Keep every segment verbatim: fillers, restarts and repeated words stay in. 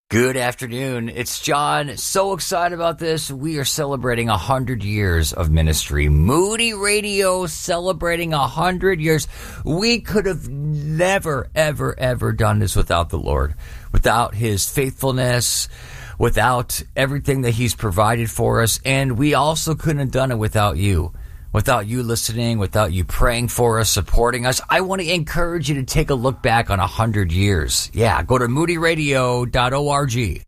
Good afternoon. It's John. So excited about this. We are celebrating one hundred years of ministry. Moody Radio celebrating one hundred years. We could have never, ever, ever done this without the Lord, without his faithfulness, without everything that he's provided for us. And we also couldn't have done it without you. Without you listening, without you praying for us, supporting us. I want to encourage you to take a look back on one hundred years. Yeah, go to moody radio dot org.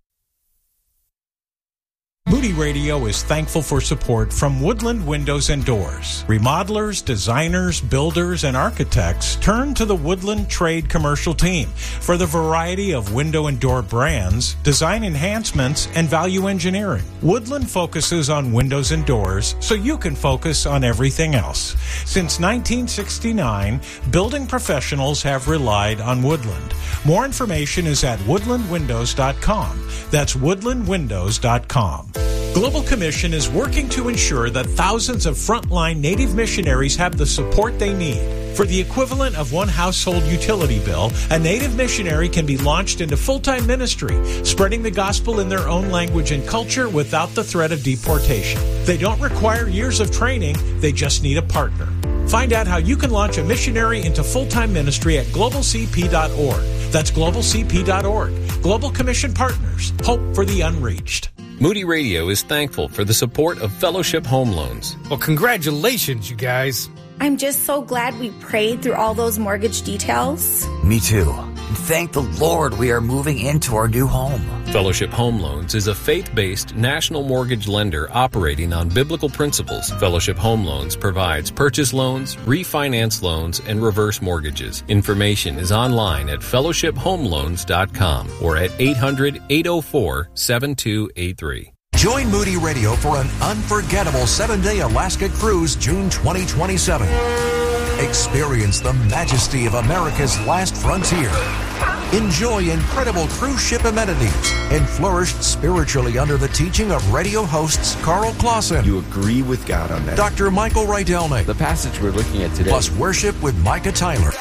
Moody Radio is thankful for support from Woodland Windows and Doors. Remodelers, designers, builders, and architects turn to the Woodland Trade Commercial Team for the variety of window and door brands, design enhancements, and value engineering. Woodland focuses on windows and doors so you can focus on everything else. Since nineteen sixty-nine, building professionals have relied on Woodland. More information is at woodland windows dot com. That's woodland windows dot com. Global Commission is working to ensure that thousands of frontline Native missionaries have the support they need. For the equivalent of one household utility bill, a Native missionary can be launched into full-time ministry, spreading the gospel in their own language and culture without the threat of deportation. They don't require years of training, they just need a partner. Find out how you can launch a missionary into full-time ministry at global c p dot org. That's global c p dot org. Global Commission Partners. Hope for the unreached. Moody Radio is thankful for the support of Fellowship Home Loans. Well, congratulations, you guys. I'm just so glad we prayed through all those mortgage details. Me too. And thank the Lord we are moving into our new home. Fellowship Home Loans is a faith-based national mortgage lender operating on biblical principles. Fellowship Home Loans provides purchase loans, refinance loans, and reverse mortgages. Information is online at fellowship home loans dot com or at eight hundred, eight oh four, seven two eight three. Join Moody Radio for an unforgettable seven-day Alaska cruise June twenty twenty-seven. Experience the majesty of America's last frontier. Enjoy incredible cruise ship amenities and flourish spiritually under the teaching of radio hosts Carl Clausen. You agree with God on that. Doctor Michael Rydelnik. The passage we're looking at today. Plus worship with Micah Tyler.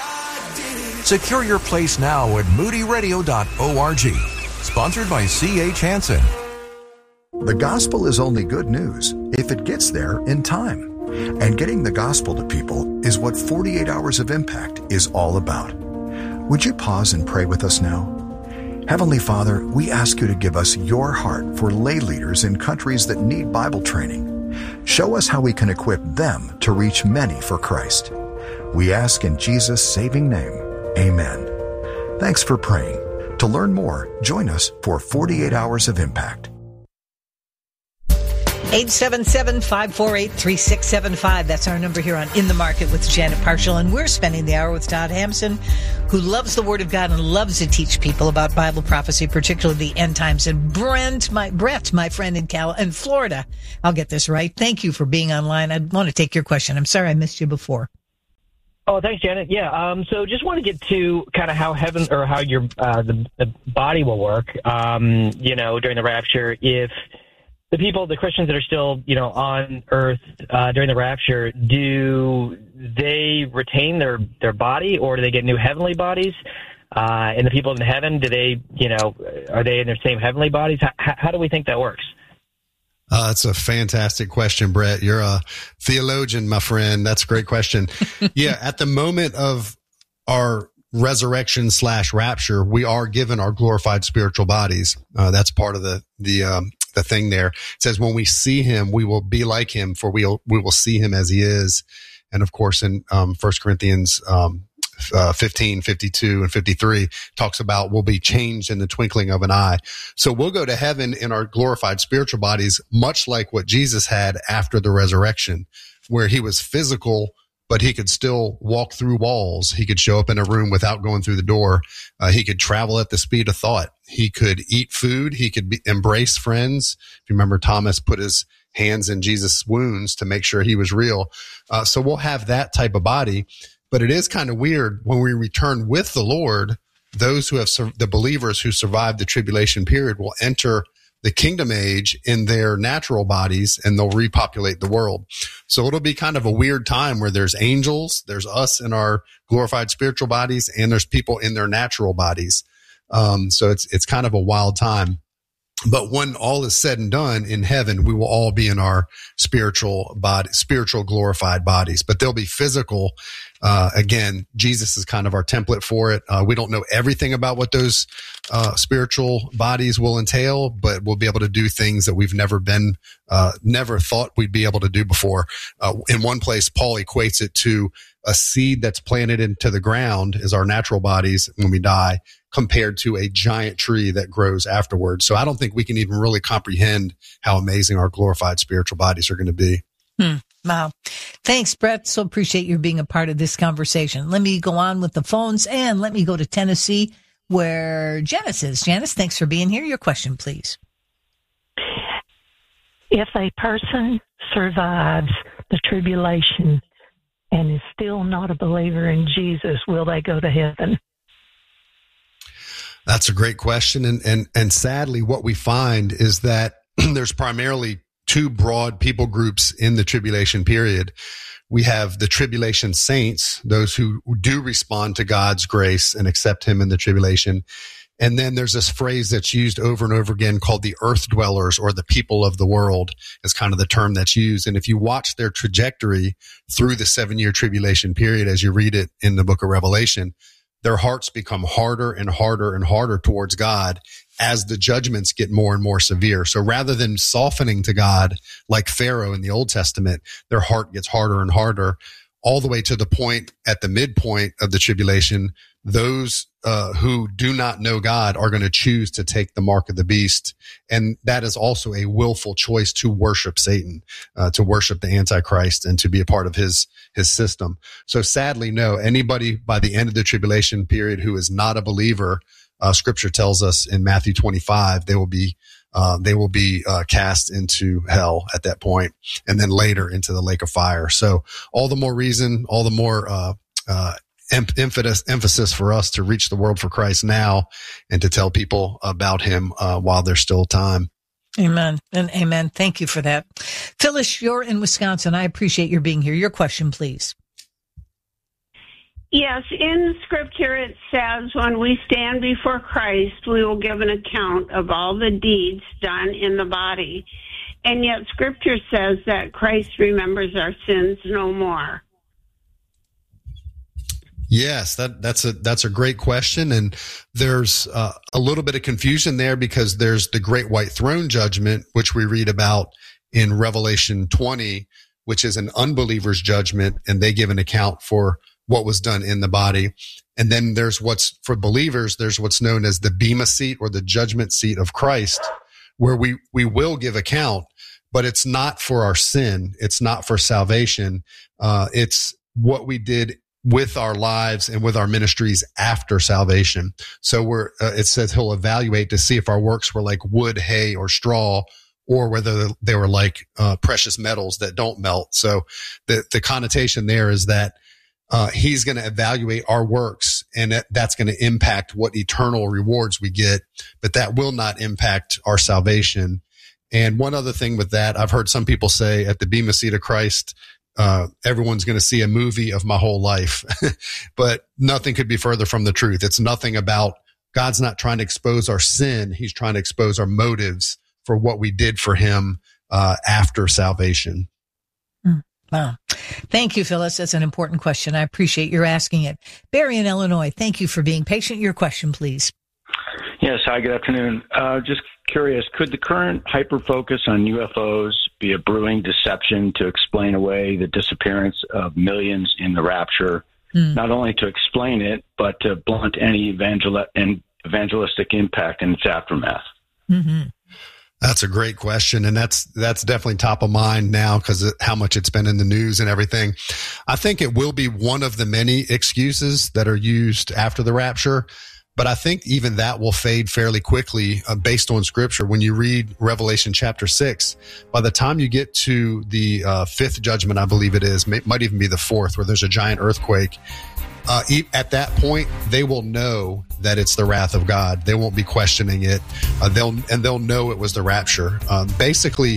Secure your place now at moody radio dot org. Sponsored by C H Hansen. The gospel is only good news if it gets there in time. And getting the gospel to people is what forty-eight hours of Impact is all about. Would you pause and pray with us now? Heavenly Father, we ask you to give us your heart for lay leaders in countries that need Bible training. Show us how we can equip them to reach many for Christ. We ask in Jesus' saving name, amen. Thanks for praying. To learn more, join us for forty-eight hours of Impact. eight seven seven, five four eight, three six seven five. That's our number here on In the Market with Janet Parshall. And we're spending the hour with Todd Hampson, who loves the Word of God and loves to teach people about Bible prophecy, particularly the end times. And Brent, my, Brett, my friend in Cal, in Florida, I'll get this right. Thank you for being online. I want to take your question. I'm sorry I missed you before. Oh, thanks, Janet. Yeah, um, so just want to get to kind of how heaven or how your uh, the, the body will work, um, you know, during the rapture. If the people, the Christians that are still, you know, on earth uh, during the rapture, do they retain their, their body, or do they get new heavenly bodies? Uh, and the people in heaven, do they, you know, are they in their same heavenly bodies? How, how do we think that works? Uh, that's a fantastic question, Brett. You're a theologian, my friend. That's a great question. Yeah, at the moment of our resurrection slash rapture, we are given our glorified spiritual bodies. Uh, that's part of the, the, um, the thing there. It says when we see him, we will be like him, for we'll, we will see him as he is. And of course, in, um, First Corinthians, um, uh, fifteen, fifty-two and fifty-three talks about we'll be changed in the twinkling of an eye. So we'll go to heaven in our glorified spiritual bodies, much like what Jesus had after the resurrection, where he was physical, but he could still walk through walls. He could show up in a room without going through the door. Uh, he could travel at the speed of thought. He could eat food. He could be, embrace friends. If you remember, Thomas put his hands in Jesus' wounds to make sure he was real. Uh, so we'll have that type of body. But it is kind of weird when we return with the Lord, those who have, sur- the believers who survived the tribulation period will enter the kingdom age in their natural bodies, and they'll repopulate the world. So it'll be kind of a weird time where there's angels, there's us in our glorified spiritual bodies, and there's people in their natural bodies. Um, so it's, it's kind of a wild time. But when all is said and done in heaven, we will all be in our spiritual body, spiritual glorified bodies, but they'll be physical. Uh, again, Jesus is kind of our template for it. Uh, we don't know everything about what those, uh, spiritual bodies will entail, but we'll be able to do things that we've never been, uh, never thought we'd be able to do before. Uh, in one place, Paul equates it to a seed that's planted into the ground is our natural bodies when we die, compared to a giant tree that grows afterwards. So I don't think we can even really comprehend how amazing our glorified spiritual bodies are going to be. Hmm. Wow. Thanks, Brett. So appreciate you being a part of this conversation. Let me go on with the phones and let me go to Tennessee where Janice is. Janice, thanks for being here. Your question, please. If a person survives the tribulation and is still not a believer in Jesus, will they go to heaven? That's a great question. And, and, and sadly, what we find is that there's primarily two broad people groups in the tribulation period. We have the tribulation saints, those who do respond to God's grace and accept him in the tribulation. And then there's this phrase that's used over and over again called the earth dwellers, or the people of the world is kind of the term that's used. And if you watch their trajectory through the seven year tribulation period, as you read it in the book of Revelation, their hearts become harder and harder and harder towards God as the judgments get more and more severe. So rather than softening to God like Pharaoh in the Old Testament, their heart gets harder and harder, all the way to the point at the midpoint of the tribulation. Those uh, who do not know God are going to choose to take the mark of the beast. And that is also a willful choice to worship Satan, uh, to worship the Antichrist and to be a part of his, his system. So sadly, no, anybody by the end of the tribulation period who is not a believer, uh, scripture tells us in Matthew twenty-five, they will be, uh, they will be, uh, cast into hell at that point, and then later into the lake of fire. So all the more reason, all the more, uh, uh, emphasis, emphasis for us to reach the world for Christ now and to tell people about him uh, while there's still time. Amen and amen. Thank you for that. Phyllis, you're in Wisconsin. I appreciate your being here. Your question, please. Yes, in Scripture it says when we stand before Christ, we will give an account of all the deeds done in the body. And yet Scripture says that Christ remembers our sins no more. Yes, that, that's a, that's a great question. And there's uh, a little bit of confusion there because there's the great white throne judgment, which we read about in Revelation twenty, which is an unbeliever's judgment, and they give an account for what was done in the body. And then there's what's for believers, there's what's known as the Bema seat or the judgment seat of Christ, where we, we will give account, but it's not for our sin. It's not for salvation. Uh, it's what we did with our lives and with our ministries after salvation. So we're, uh, it says he'll evaluate to see if our works were like wood, hay, or straw, or whether they were like, uh, precious metals that don't melt. So the, the connotation there is that, uh, he's going to evaluate our works, and that, that's going to impact what eternal rewards we get, but that will not impact our salvation. And one other thing with that, I've heard some people say at the Bema seat of Christ, Uh, everyone's going to see a movie of my whole life, but nothing could be further from the truth. It's nothing about God's not trying to expose our sin. He's trying to expose our motives for what we did for him, uh, after salvation. Mm, wow. Thank you, Phyllis. That's an important question. I appreciate your asking it. Barry in Illinois, thank you for being patient. Your question, please. Yes. Hi, good afternoon. Uh, just curious, could the current hyper-focus on U F Os be a brewing deception to explain away the disappearance of millions in the rapture, mm. not only to explain it, but to blunt any evangel- and evangelistic impact in its aftermath? Mm-hmm. That's a great question. And that's, that's definitely top of mind now because of how much it's been in the news and everything. I think it will be one of the many excuses that are used after the rapture. But I think even that will fade fairly quickly uh, based on scripture. When you read Revelation chapter six, by the time you get to the uh, fifth judgment, I believe it is, may, might even be the fourth, where there's a giant earthquake. Uh, at that point, they will know that it's the wrath of God. They won't be questioning it. Uh, they'll, and they'll know it was the rapture. Um, basically,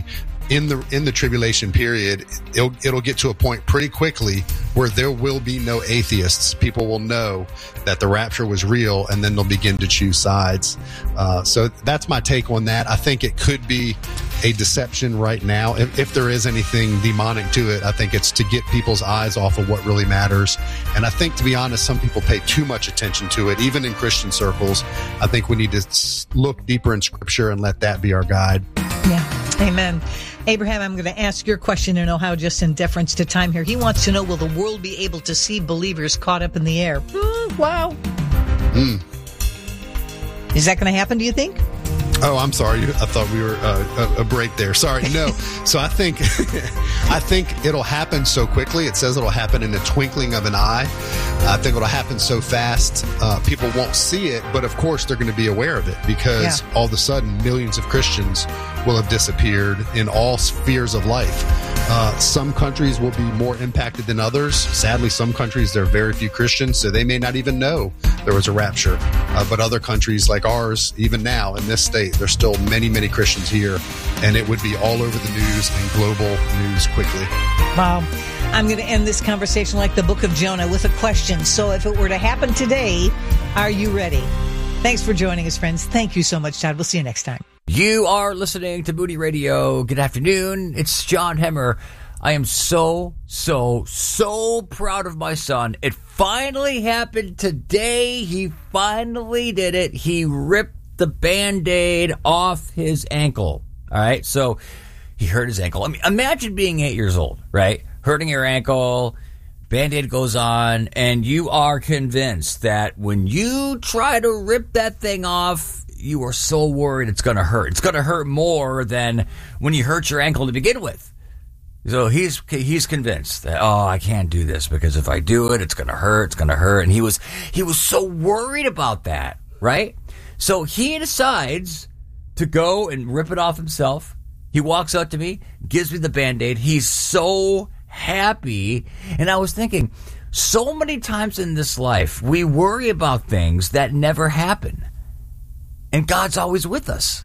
in the in the tribulation period, it'll it'll get to a point pretty quickly where there will be no atheists. People will know that the rapture was real, and then they'll begin to choose sides. Uh, so that's my take on that. I think it could be a deception right now. If, if there is anything demonic to it, I think it's to get people's eyes off of what really matters. And I think, to be honest, some people pay too much attention to it, even in Christian circles. I think we need to look deeper in Scripture and let that be our guide. Yeah. Amen. Abraham, I'm going to ask your question in Ohio just in deference to time here. He wants to know, will the world be able to see believers caught up in the air? Mm, wow. Mm. Is that going to happen, do you think? Oh, I'm sorry. I thought we were uh, a, a break there. Sorry. No. So I think, I think it'll happen so quickly. It says it'll happen in the twinkling of an eye. I think it'll happen so fast. Uh, people won't see it, but of course they're going to be aware of it because yeah. all of a sudden millions of Christians will have disappeared in all spheres of life. Uh, some countries will be more impacted than others. Sadly, some countries, there are very few Christians, so they may not even know there was a rapture. Uh, but other countries like ours, even now in this state, there's still many, many Christians here, and it would be all over the news and global news quickly. Wow. I'm going to end this conversation like the book of Jonah with a question. So if it were to happen today, are you ready? Thanks for joining us, friends. Thank you so much, Todd. We'll see you next time. You are listening to Moody Radio. Good afternoon. It's John Hemmer. I am so, so, so proud of my son. It finally happened today. He finally did it. He ripped the Band-Aid off his ankle. All right. So he hurt his ankle. I mean, imagine being eight years old, right? Hurting your ankle, Band-Aid goes on, and you are convinced that when you try to rip that thing off, you are so worried it's going to hurt. It's going to hurt more than when you hurt your ankle to begin with. So he's he's convinced that, oh, I can't do this because if I do it, it's going to hurt, it's going to hurt. And he was he was so worried about that, right? So he decides to go and rip it off himself. He walks up to me, gives me the Band-Aid. He's so happy. And I was thinking, so many times in this life, we worry about things that never happen. And God's always with us.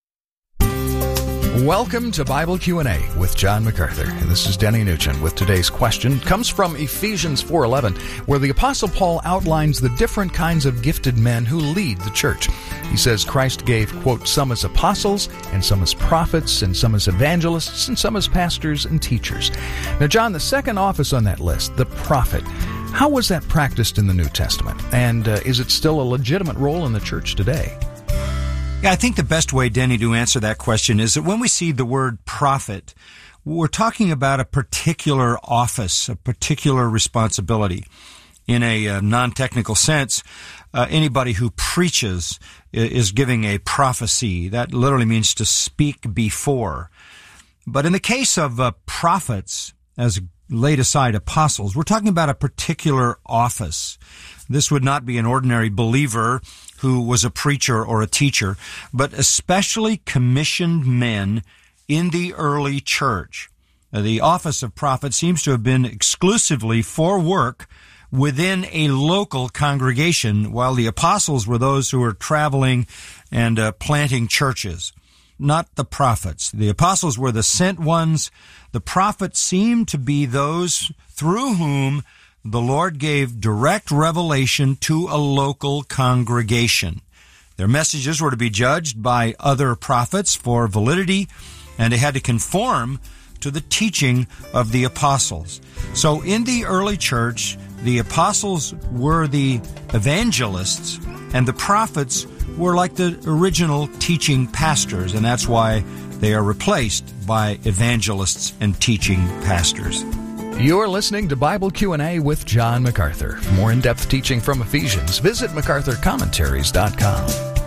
Welcome to Bible Q and A with John MacArthur. And this is Denny Nugent with today's question. It comes from Ephesians four eleven, where the Apostle Paul outlines the different kinds of gifted men who lead the church. He says Christ gave, quote, some as apostles, and some as prophets, and some as evangelists, and some as pastors and teachers. Now, John, the second office on that list, the prophet, how was that practiced in the New Testament? And uh, is it still a legitimate role in the church today? Yeah, I think the best way, Denny, to answer that question is that when we see the word prophet, we're talking about a particular office, a particular responsibility. In a uh, non-technical sense, uh, anybody who preaches is giving a prophecy. That literally means to speak before. But in the case of uh, prophets, as laid aside apostles, we're talking about a particular office. This would not be an ordinary believer who was a preacher or a teacher, but especially commissioned men in the early church. The office of prophet seems to have been exclusively for work within a local congregation, while the apostles were those who were traveling and uh, planting churches, not the prophets. The apostles were the sent ones. The prophets seemed to be those through whom the Lord gave direct revelation to a local congregation. Their messages were to be judged by other prophets for validity, and they had to conform to the teaching of the apostles. So in the early church, the apostles were the evangelists, and the prophets were like the original teaching pastors, and that's why they are replaced by evangelists and teaching pastors. You're listening to Bible Q and A with John MacArthur. For more in-depth teaching from Ephesians, visit macarthur commentaries dot com.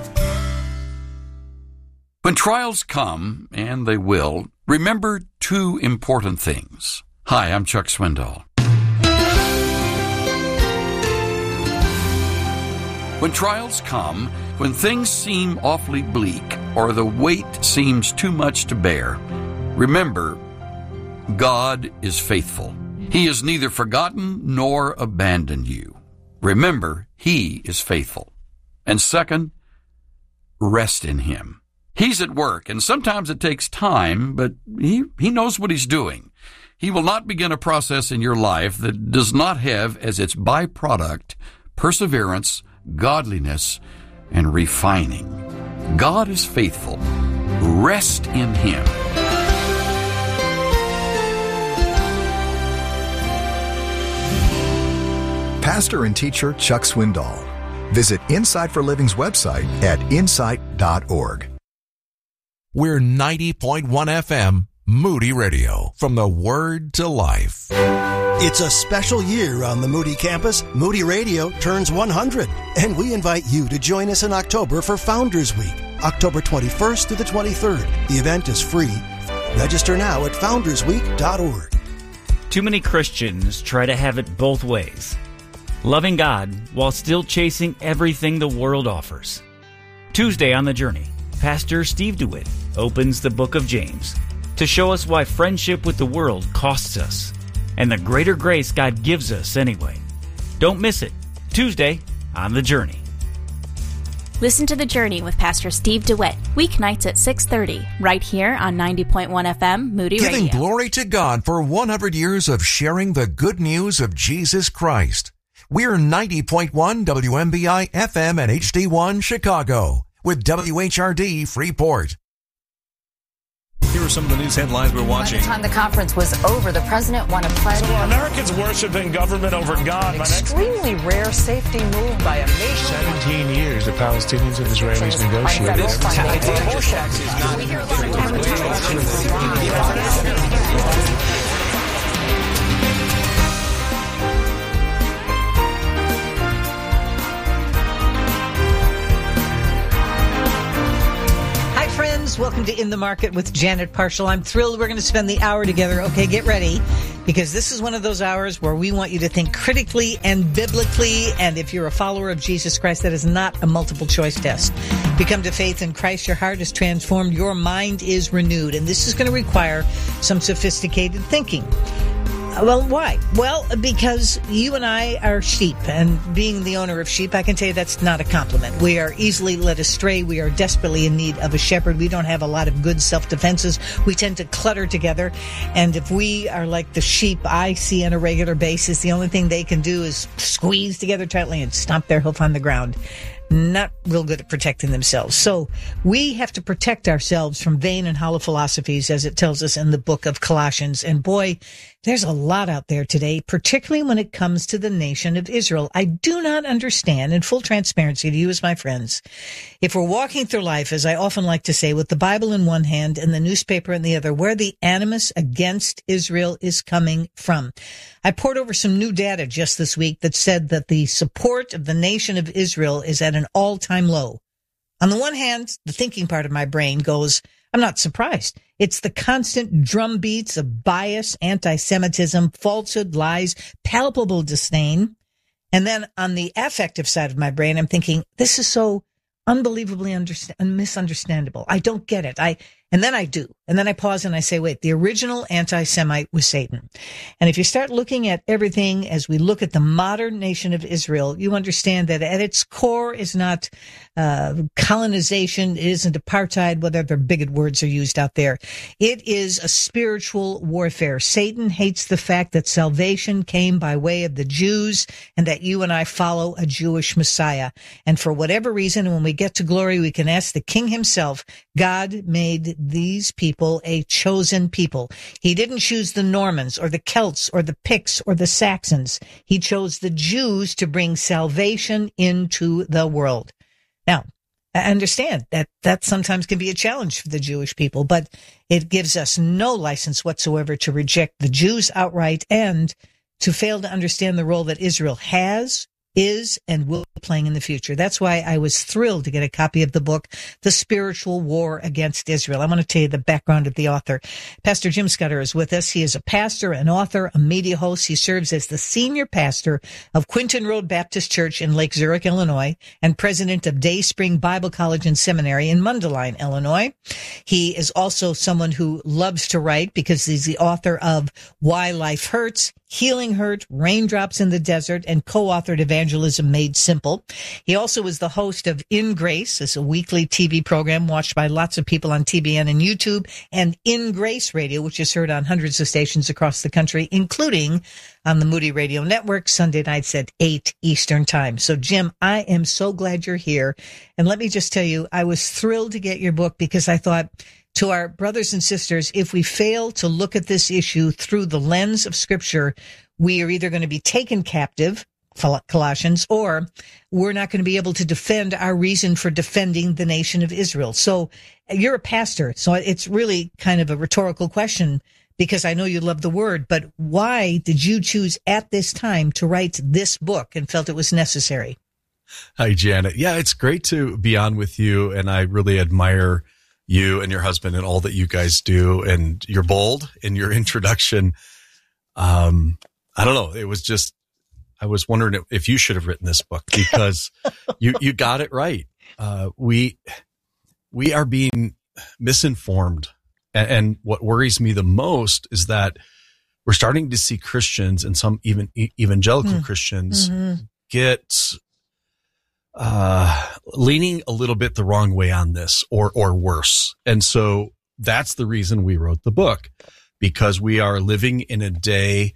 When trials come, and they will, remember two important things. Hi, I'm Chuck Swindoll. When trials come, when things seem awfully bleak, or the weight seems too much to bear, remember, God is faithful. He has neither forgotten nor abandoned you. Remember, He is faithful. And second, rest in Him. He's at work, and sometimes it takes time, but he, he knows what he's doing. He will not begin a process in your life that does not have as its byproduct perseverance, godliness, and refining. God is faithful. Rest in Him. Pastor and teacher Chuck Swindoll. Visit Insight for Living's website at insight dot org. We're ninety point one F M, Moody Radio, from the Word to Life. It's a special year on the Moody campus. Moody Radio turns one hundred, and we invite you to join us in October for Founders Week, October twenty-first to the twenty-third. The event is free. Register now at founders week dot org. Too many Christians try to have it both ways, loving God while still chasing everything the world offers. Tuesday on The Journey, Pastor Steve DeWitt opens the book of James to show us why friendship with the world costs us and the greater grace God gives us anyway. Don't miss it. Tuesday on The Journey. Listen to The Journey with Pastor Steve DeWitt, weeknights at six thirty, right here on ninety point one F M, Moody Giving Radio. glory to God for one hundred years of sharing the good news of Jesus Christ. We're ninety point one W M B I F M and H D one Chicago with W H R D Freeport. Here are some of the news headlines we're watching. By the time the conference was over, the president won a pledge. So are Americans worshiping government over God? An extremely rare safety move by a nation. seventeen years the Palestinians and Israelis negotiated. Welcome to In the Market with Janet Parshall. I'm thrilled we're going to spend the hour together. Okay, get ready, because this is one of those hours where we want you to think critically and biblically. And if you're a follower of Jesus Christ, that is not a multiple choice test. If you come to faith in Christ, your heart is transformed, your mind is renewed. And this is going to require some sophisticated thinking. Well, why? Well, because you and I are sheep, and being the owner of sheep, I can tell you that's not a compliment. We are easily led astray. We are desperately in need of a shepherd. We don't have a lot of good self-defenses. We tend to clutter together, and if we are like the sheep I see on a regular basis, the only thing they can do is squeeze together tightly and stomp their hoof on the ground. Not real good at protecting themselves. So we have to protect ourselves from vain and hollow philosophies, as it tells us in the book of Colossians. And boy, there's a lot out there today, particularly when it comes to the nation of Israel. I do not understand, in full transparency to you as my friends, if we're walking through life, as I often like to say, with the Bible in one hand and the newspaper in the other, where the animus against Israel is coming from. I poured over some new data just this week that said that the support of the nation of Israel is at an all-time low. On the one hand, the thinking part of my brain goes, I'm not surprised. It's the constant drumbeats of bias, anti-Semitism, falsehood, lies, palpable disdain. And then on the affective side of my brain, I'm thinking, this is so unbelievably understand- misunderstandable. I don't get it. I And then I do. And then I pause and I say, wait, the original anti-Semite was Satan. And if you start looking at everything as we look at the modern nation of Israel, you understand that at its core is not uh, colonization, it isn't apartheid, whatever bigot words are used out there. It is a spiritual warfare. Satan hates the fact that salvation came by way of the Jews and that you and I follow a Jewish Messiah. And for whatever reason, when we get to glory, we can ask the King himself, God made these people a chosen people. He didn't choose the Normans or the Celts or the Picts or the Saxons. He chose the Jews to bring salvation into the world. Now, I understand that that sometimes can be a challenge for the Jewish people, but it gives us no license whatsoever to reject the Jews outright and to fail to understand the role that Israel has, is, and will be playing in the future. That's why I was thrilled to get a copy of the book, The Spiritual War Against Israel. I want to tell you the background of the author. Pastor Jim Scudder is with us. He is a pastor, an author, a media host. He serves as the senior pastor of Quinton Road Baptist Church in Lake Zurich, Illinois, and president of Day Spring Bible College and Seminary in Mundelein, Illinois. He is also someone who loves to write because he's the author of Why Life Hurts, Healing Hurt, Raindrops in the Desert, and co-authored Evangelism Made Simple. He also is the host of In Grace. It's a weekly T V program watched by lots of people on T B N and YouTube, and In Grace Radio, which is heard on hundreds of stations across the country, including on the Moody Radio Network, Sunday nights at eight Eastern Time. So, Jim, I am so glad you're here. And let me just tell you, I was thrilled to get your book because I thought, to our brothers and sisters, if we fail to look at this issue through the lens of Scripture, we are either going to be taken captive, Colossians, or we're not going to be able to defend our reason for defending the nation of Israel. So you're a pastor, so it's really kind of a rhetorical question because I know you love the word, but why did you choose at this time to write this book and felt it was necessary? Hi, Janet. Yeah, it's great to be on with you, and I really admire you and your husband and all that you guys do, and you're bold in your introduction. Um, I don't know. It was just, I was wondering if you should have written this book because you, you got it right. Uh, we, we are being misinformed. And, and what worries me the most is that we're starting to see Christians and some even evangelical mm. Christians mm-hmm. get uh, leaning a little bit the wrong way on this, or or worse. And so that's the reason we wrote the book, because we are living in a day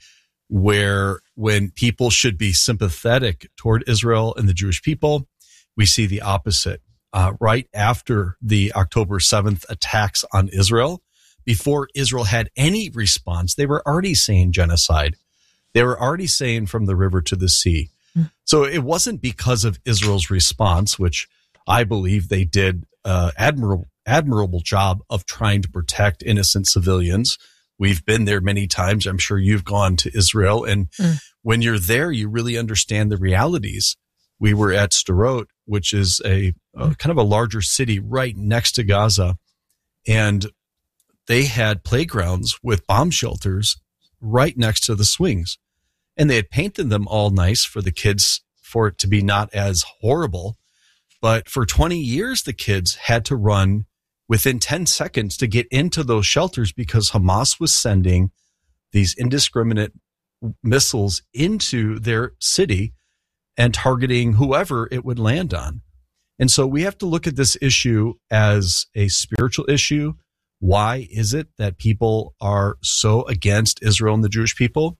where when people should be sympathetic toward Israel and the Jewish people, we see the opposite. Uh, right after the October seventh attacks on Israel, before Israel had any response, they were already saying genocide. They were already saying from the river to the sea. So it wasn't because of Israel's response, which I believe they did uh, admirable admirable job of trying to protect innocent civilians. We've been there many times. I'm sure you've gone to Israel. And mm. when you're there, you really understand the realities. We were at Sderot, which is a, a kind of a larger city right next to Gaza. And they had playgrounds with bomb shelters right next to the swings. And they had painted them all nice for the kids, for it to be not as horrible. But for twenty years, the kids had to run within ten seconds to get into those shelters because Hamas was sending these indiscriminate missiles into their city and targeting whoever it would land on. And so we have to look at this issue as a spiritual issue. Why is it that people are so against Israel and the Jewish people?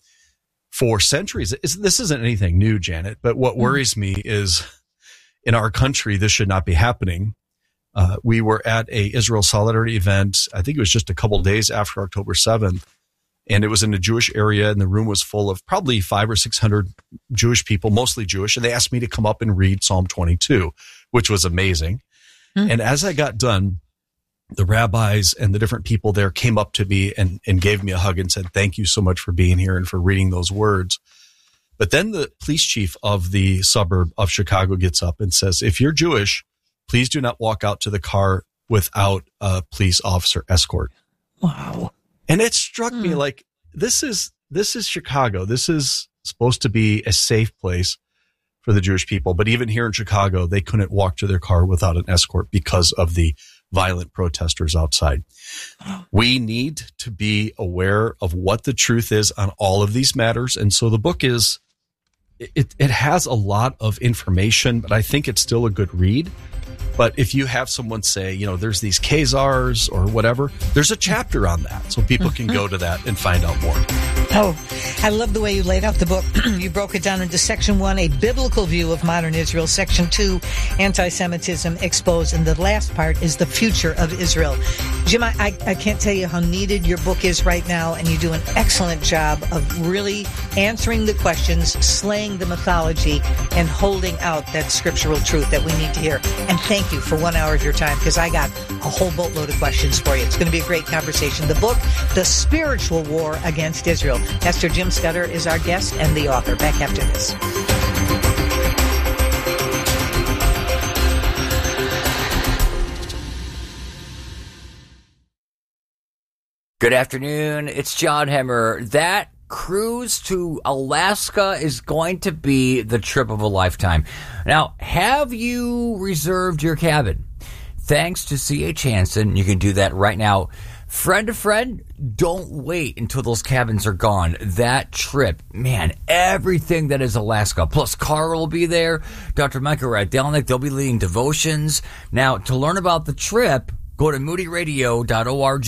For centuries, this isn't anything new, Janet, but what worries me is in our country, this should not be happening. Uh, we were at a Israel Solidarity event. I think it was just a couple of days after October seventh, and it was in a Jewish area, and the room was full of probably five or six hundred Jewish people, mostly Jewish, and they asked me to come up and read Psalm twenty-two, which was amazing. Mm. And as I got done, the rabbis and the different people there came up to me and, and gave me a hug and said, thank you so much for being here and for reading those words. But then the police chief of the suburb of Chicago gets up and says, if you're Jewish, please do not walk out to the car without a police officer escort. Wow. And it struck mm. me like, this is, this is Chicago. This is supposed to be a safe place for the Jewish people. But even here in Chicago, they couldn't walk to their car without an escort because of the violent protesters outside. We need to be aware of what the truth is on all of these matters. And so the book is, it, it has a lot of information, but I think it's still a good read. But if you have someone say, you know, there's these Khazars or whatever, there's a chapter on that. So people can go to that and find out more. Oh, I love the way you laid out the book. You broke it down into section one, a biblical view of modern Israel. Section two, anti-Semitism exposed. And the last part is the future of Israel. Jim, I, I, I can't tell you how needed your book is right now. And you do an excellent job of really answering the questions, slaying the mythology, and holding out that scriptural truth that we need to hear. And thank you for one hour of your time, because I got a whole boatload of questions for you. It's going to be a great conversation. The book, The Spiritual War Against Israel. Pastor Jim Scudder is our guest and the author. Back after this. Good afternoon. It's John Hemmer. That cruise to Alaska is going to be the trip of a lifetime. Now, have you reserved your cabin? Thanks to C H Hansen, you can do that right now. Friend to friend, don't wait until those cabins are gone. That trip, man, everything that is Alaska. Plus, Carl will be there. Doctor Micah Radelnick, they'll be leading devotions. Now, to learn about the trip, go to moody radio dot org.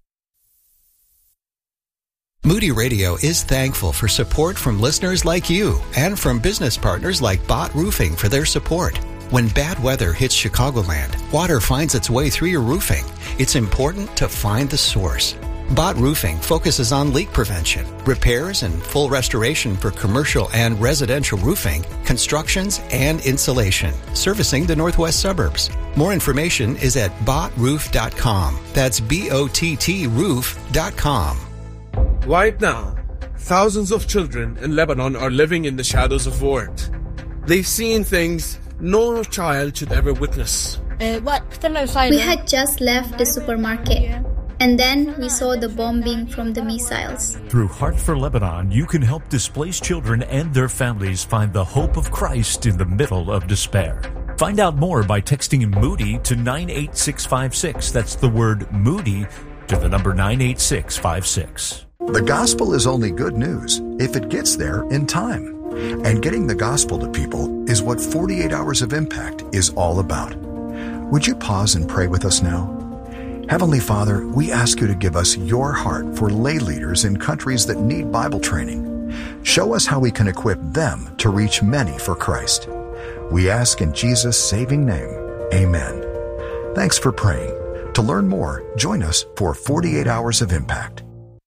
Moody Radio is thankful for support from listeners like you and from business partners like Bott Roofing for their support. When bad weather hits Chicagoland, water finds its way through your roofing. It's important to find the source. Bott Roofing focuses on leak prevention, repairs, and full restoration for commercial and residential roofing, constructions, and insulation, servicing the northwest suburbs. More information is at bott roof dot com. That's B O T T roof dot com. Right now, thousands of children in Lebanon are living in the shadows of war. They've seen things no child should ever witness. We had just left the supermarket, and then we saw the bombing from the missiles. Through Heart for Lebanon, you can help displaced children and their families find the hope of Christ in the middle of despair. Find out more by texting Moody to nine eight six five six. That's the word Moody to the number nine eight six five six. The gospel is only good news if it gets there in time. And getting the gospel to people is what forty-eight hours of impact is all about. Would you pause and pray with us now? Heavenly Father, we ask you to give us your heart for lay leaders in countries that need Bible training. Show us how we can equip them to reach many for Christ. We ask in Jesus' saving name, amen. Thanks for praying. To learn more, join us for forty-eight hours of impact.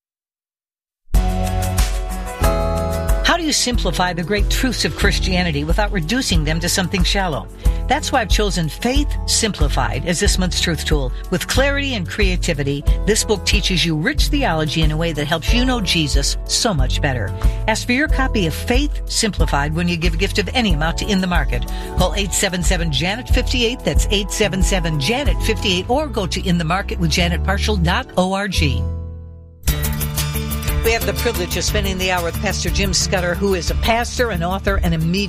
How do you simplify the great truths of Christianity without reducing them to something shallow? That's why I've chosen Faith Simplified as this month's truth tool. With clarity and creativity, this book teaches you rich theology in a way that helps you know Jesus so much better. Ask for your copy of Faith Simplified when you give a gift of any amount to In the Market. Call eight seven seven Janet fifty-eight. That's eight seven seven Janet fifty-eight, or go to in the market with janet partial dot org. We have the privilege of spending the hour with Pastor Jim Scudder, who is a pastor, an author, and a media